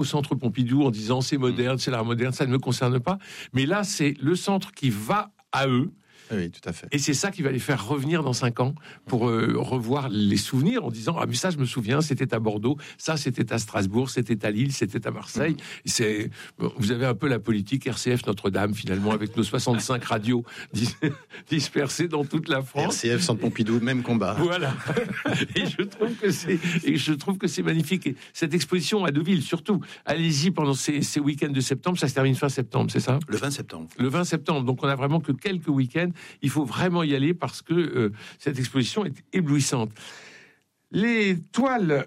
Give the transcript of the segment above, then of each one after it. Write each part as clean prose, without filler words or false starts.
au centre Pompidou en disant c'est moderne, c'est l'art moderne, ça ne me concerne pas. Mais là, c'est le centre qui va à eux. Oui, tout à fait. Et c'est ça qui va les faire revenir dans 5 ans pour revoir les souvenirs en disant ah mais ça je me souviens, c'était à Bordeaux, ça c'était à Strasbourg, c'était à Lille, c'était à Marseille. Vous avez un peu la politique RCF Notre-Dame finalement avec nos 65 radios dispersées dans toute la France. RCF Centre Pompidou, même combat. Voilà. Et je trouve que c'est magnifique. Et cette exposition à Deauville surtout. Allez-y pendant ces week-ends de septembre, ça se termine fin septembre, c'est ça ? Le 20 septembre. Le 20 septembre. Donc on a vraiment que quelques week-ends. Il faut vraiment y aller parce que cette exposition est éblouissante. Les toiles,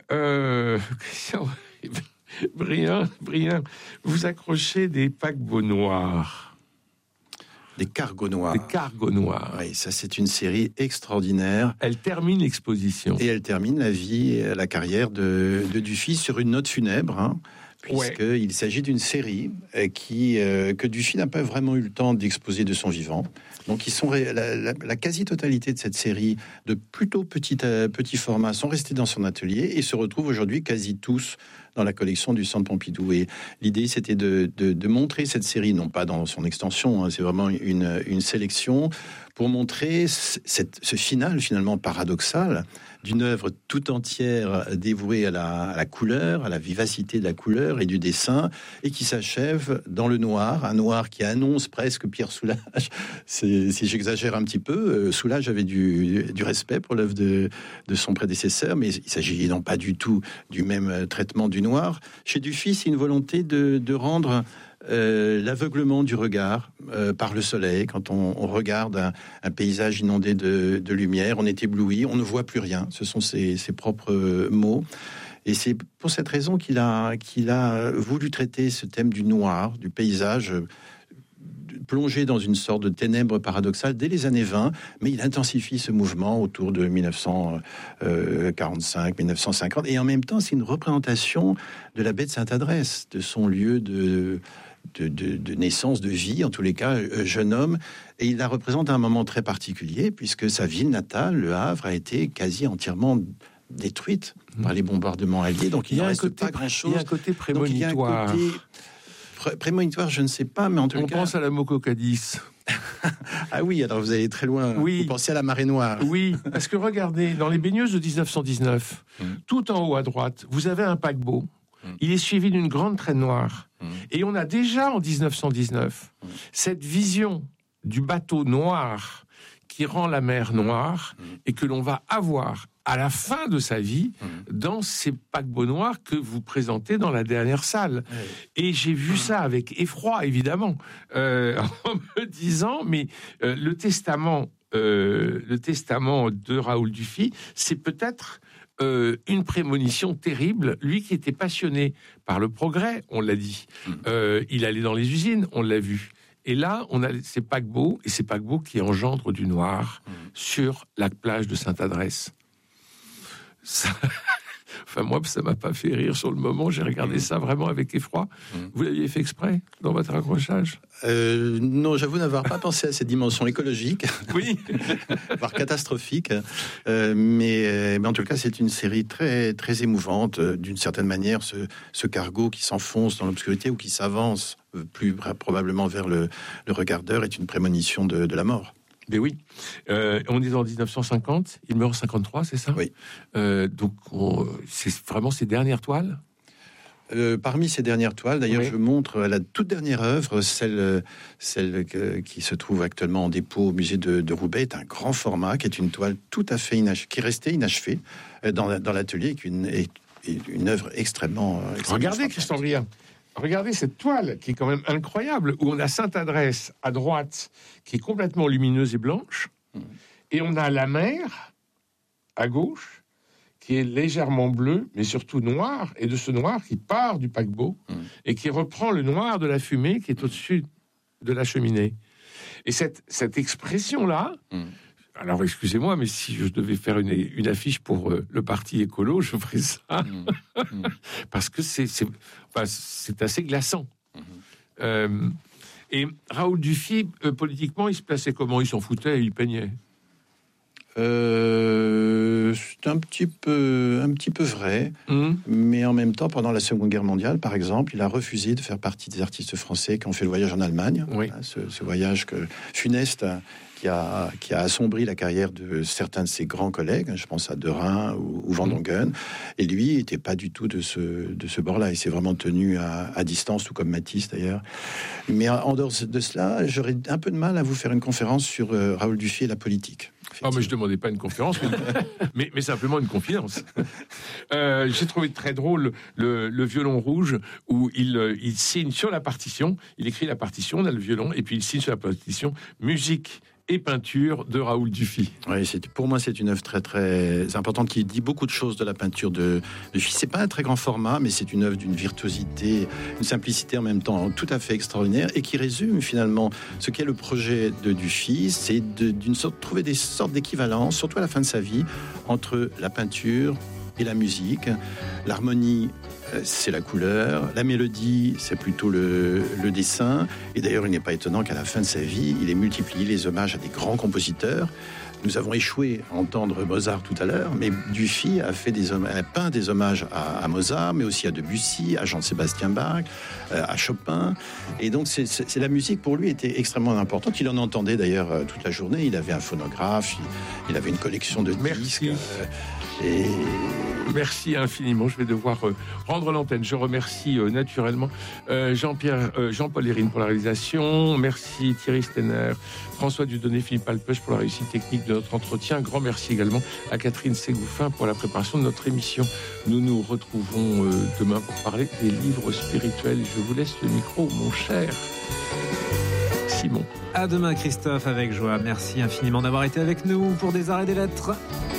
Brien, vous accrochez des paquebots noirs. Des cargos noirs. Des cargos noirs. Oui, ça c'est une série extraordinaire. Elle termine l'exposition. Et elle termine la carrière de Dufy sur une note funèbre, hein, puisqu'il s'agit d'une série que Dufy n'a pas vraiment eu le temps d'exposer de son vivant. Donc la quasi-totalité de cette série de plutôt petit format sont restés dans son atelier et se retrouvent aujourd'hui quasi tous dans la collection du Centre Pompidou. Et l'idée, c'était de montrer cette série, non pas dans son extension, hein, c'est vraiment une sélection pour montrer ce final finalement paradoxal d'une œuvre tout entière dévouée à la couleur, à la vivacité de la couleur et du dessin, et qui s'achève dans le noir, un noir qui annonce presque Pierre Soulages. Si j'exagère un petit peu, Soulages avait du respect pour l'œuvre de son prédécesseur, mais il s'agit non pas du tout du même traitement du noir. Chez Dufy, c'est une volonté de rendre l'aveuglement du regard par le soleil. Quand on regarde un paysage inondé de lumière, on est ébloui, on ne voit plus rien. Ce sont ses propres mots. Et c'est pour cette raison qu'il a voulu traiter ce thème du noir, du paysage, plongé dans une sorte de ténèbres paradoxales dès les années 20, mais il intensifie ce mouvement autour de 1945, 1950, et en même temps, c'est une représentation de la baie de Sainte-Adresse, de son lieu de naissance, de vie, en tous les cas, jeune homme, et il la représente à un moment très particulier, puisque sa ville natale, Le Havre, a été quasi entièrement détruite par les bombardements alliés, donc il ne reste pas grand-chose. Il y a un côté prémonitoire. Prémonitoire, je ne sais pas, mais en tout cas... On pense à la Mococadis. Ah oui, alors vous allez très loin. Oui. Vous pensez à la marée noire. Oui, parce que regardez, dans les baigneuses de 1919, tout en haut à droite, vous avez un paquebot. Il est suivi d'une grande traîne noire. Et on a déjà, en 1919, cette vision du bateau noir qui rend la mer noire et que l'on va avoir à la fin de sa vie dans ces paquebots noirs que vous présentez dans la dernière salle. Et j'ai vu ça avec effroi, évidemment, en me disant, mais le testament de Raoul Dufy, c'est peut-être une prémonition terrible. Lui qui était passionné par le progrès, on l'a dit. Il allait dans les usines, on l'a vu. Et là, on a ces paquebots, et ces paquebots qui engendrent du noir sur la plage de Sainte-Adresse. Ça... Enfin, moi, ça m'a pas fait rire sur le moment. J'ai regardé ça vraiment avec effroi. Vous l'aviez fait exprès dans votre accrochage ? Non, j'avoue n'avoir pas pensé à cette dimension écologique, oui, voire catastrophique. Mais en tout cas, c'est une série très très émouvante. D'une certaine manière, ce cargo qui s'enfonce dans l'obscurité ou qui s'avance plus probablement vers le regardeur est une prémonition de la mort. Mais oui, on est en 1950, il meurt en 53, c'est ça ? Oui. Donc, c'est vraiment ses dernières toiles ? Parmi ces dernières toiles, d'ailleurs, je montre la toute dernière œuvre, celle qui se trouve actuellement en dépôt au musée de Roubaix, est un grand format, qui est une toile tout à fait qui est restée inachevée dans l'atelier, qui est une œuvre extrêmement Regardez, Christian Brien. Regardez cette toile qui est quand même incroyable, où on a Sainte-Adresse à droite, qui est complètement lumineuse et blanche, et on a la mer à gauche, qui est légèrement bleue, mais surtout noire, et de ce noir qui part du paquebot, et qui reprend le noir de la fumée qui est au-dessus de la cheminée. Et cette expression-là... Alors, excusez-moi, mais si je devais faire une affiche pour le parti écolo, je ferais ça. Parce que c'est assez glaçant. Et Raoul Dufy, politiquement, il se plaçait comment ? Il s'en foutait, il peignait. C'est un petit peu vrai, mais en même temps, pendant la Seconde Guerre mondiale, par exemple, il a refusé de faire partie des artistes français qui ont fait le voyage en Allemagne. Oui. Ce voyage funeste qui a assombri la carrière de certains de ses grands collègues, je pense à Derain ou Van Dongen, et lui n'était pas du tout de ce bord-là. Il s'est vraiment tenu à distance, tout comme Matisse d'ailleurs. Mais en dehors de cela, j'aurais un peu de mal à vous faire une conférence sur Raoul Dufy et la politique. Ah, mais je ne demandais pas une conférence, mais simplement une confidence. J'ai trouvé très drôle le violon rouge où il signe sur la partition, il écrit la partition, on a le violon, et puis il signe sur la partition musique et peinture de Raoul Dufy. Oui, pour moi, c'est une œuvre très, très importante qui dit beaucoup de choses de la peinture de Dufy. C'est pas un très grand format, mais c'est une œuvre d'une virtuosité, une simplicité en même temps tout à fait extraordinaire et qui résume finalement ce qu'est le projet de Dufy. C'est trouver des sortes d'équivalences, surtout à la fin de sa vie, entre la peinture et la musique. L'harmonie, c'est la couleur, la mélodie, c'est plutôt le dessin. Et d'ailleurs, il n'est pas étonnant qu'à la fin de sa vie, il ait multiplié les hommages à des grands compositeurs. Nous avons échoué à entendre Mozart tout à l'heure, mais Dufy a peint des hommages à Mozart, mais aussi à Debussy, à Jean-Sébastien Bach, à Chopin. Et donc, c'est la musique pour lui était extrêmement importante. Il en entendait d'ailleurs toute la journée. Il avait un phonographe, il avait une collection de disques. Merci infiniment. Je vais devoir rendre l'antenne. Je remercie naturellement Jean-Paul Hérine pour la réalisation. Merci Thierry Stenner, François Dudonné, Philippe Alpech pour la réussite technique de notre entretien. Un grand merci également à Catherine Ségouffin pour la préparation de notre émission. Nous nous retrouvons demain pour parler des livres spirituels. Je vous laisse le micro, mon cher Simon. À demain, Christophe, avec joie. Merci infiniment d'avoir été avec nous pour Des Arts et des Lettres.